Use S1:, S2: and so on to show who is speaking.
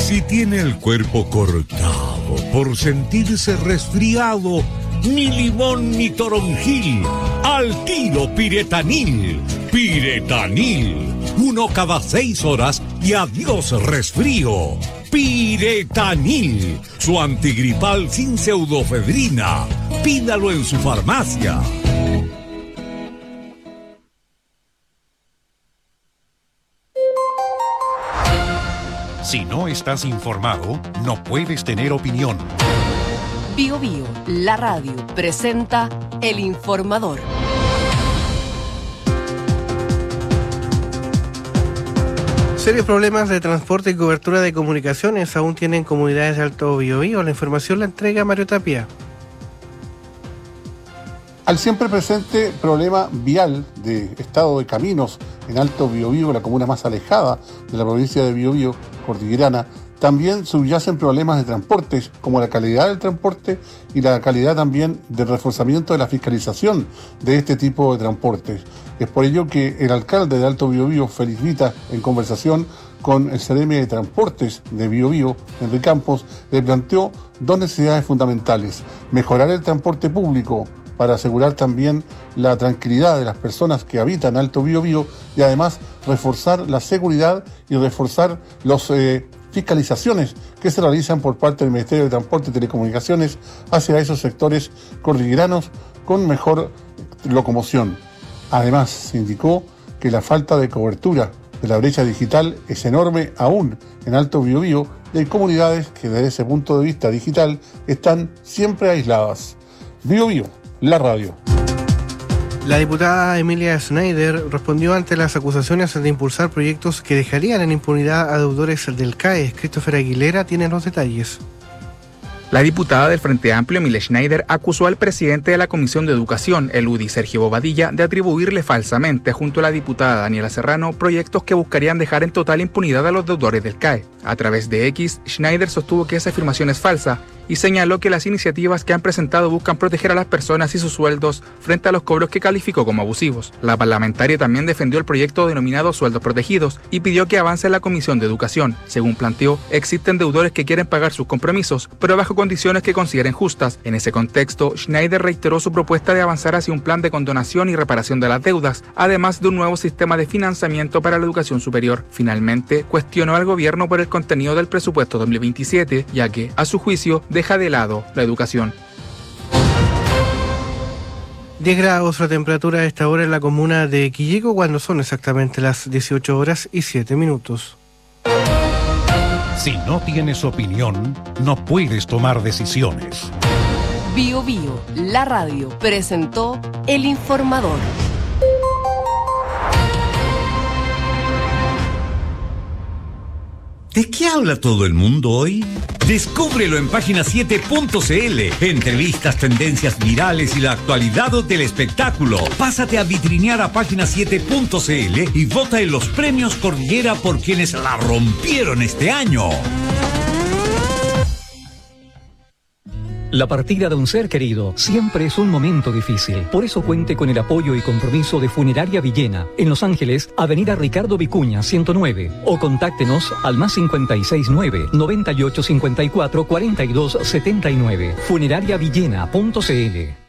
S1: Si tiene el cuerpo cortado por sentirse resfriado, ni limón ni toronjil, al tiro Piretanil. Piretanil, 1 cada 6 horas y adiós resfrío. Piretanil, su antigripal sin pseudofedrina. Pídalo en su farmacia.
S2: Si no estás informado, no puedes tener opinión.
S3: Bio Bio, la radio, presenta El Informador.
S4: Serios problemas de transporte y cobertura de comunicaciones aún tienen comunidades de Alto Biobío. La información la entrega Mario Tapia.
S5: Al siempre presente problema vial de estado de caminos en Alto Biobío, la comuna más alejada de la provincia de Biobío, cordillerana, también subyacen problemas de transportes, como la calidad del transporte y la calidad también del reforzamiento de la fiscalización de este tipo de transportes. Es por ello que el alcalde de Alto Biobío, Félix Vita, en conversación con el Seremi de Transportes de Biobío, Henry Campos, le planteó dos necesidades fundamentales: mejorar el transporte público para asegurar también la tranquilidad de las personas que habitan Alto Biobío y además reforzar la seguridad y reforzar las fiscalizaciones que se realizan por parte del Ministerio de Transporte y Telecomunicaciones hacia esos sectores cordilleranos con mejor locomoción. Además, se indicó que la falta de cobertura de la brecha digital es enorme aún en Alto Biobío y hay comunidades que desde ese punto de vista digital están siempre aisladas. Biobío, la radio.
S4: La diputada Emilia Schneider respondió ante las acusaciones de impulsar proyectos que dejarían en impunidad a deudores del CAE. Christopher Aguilera tiene los detalles.
S6: La diputada del Frente Amplio, Emilia Schneider, acusó al presidente de la Comisión de Educación, el UDI, Sergio Bobadilla, de atribuirle falsamente, junto a la diputada Daniela Serrano, proyectos que buscarían dejar en total impunidad a los deudores del CAE. A través de X, Schneider sostuvo que esa afirmación es falsa y señaló que las iniciativas que han presentado buscan proteger a las personas y sus sueldos frente a los cobros que calificó como abusivos. La parlamentaria también defendió el proyecto denominado Sueldos Protegidos y pidió que avance en la Comisión de Educación. Según planteó, existen deudores que quieren pagar sus compromisos, pero bajo condiciones que consideren justas. En ese contexto, Schneider reiteró su propuesta de avanzar hacia un plan de condonación y reparación de las deudas, además de un nuevo sistema de financiamiento para la educación superior. Finalmente, cuestionó al gobierno por el contenido del presupuesto 2027, ya que, a su juicio, deja de lado la educación.
S4: 10 grados la temperatura a esta hora en la comuna de Quillico, cuando son exactamente las 18 horas y 7 minutos.
S2: Si no tienes opinión, no puedes tomar decisiones.
S3: Bio Bio, la radio, presentó El Informador.
S1: ¿De qué habla todo el mundo hoy? Descúbrelo en página7.cl. Entrevistas, tendencias virales y la actualidad del espectáculo. Pásate a vitrinear a página7.cl y vota en los premios Cordillera por quienes la rompieron este año.
S7: La partida de un ser querido siempre es un momento difícil. Por eso cuente con el apoyo y compromiso de Funeraria Villena, en Los Ángeles, Avenida Ricardo Vicuña, 109. O contáctenos al +569 9854 4279. Funerariavillena.cl.